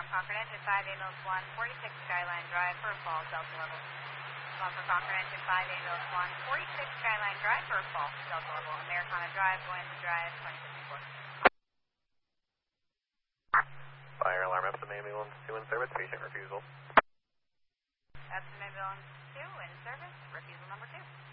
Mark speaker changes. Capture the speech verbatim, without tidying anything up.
Speaker 1: from Concord Engine five, ambulance one, forty-six Skyline Drive for a fall, Delta level. One for Concord Engine five, ambulance one, forty-six Skyline Drive for a fall, Delta level. Americana Drive, Goenza Drive, twenty fifty-four.
Speaker 2: Fire alarm, Epsom ambulance two in service, patient refusal.
Speaker 1: Epsom ambulance two in service, refusal number two.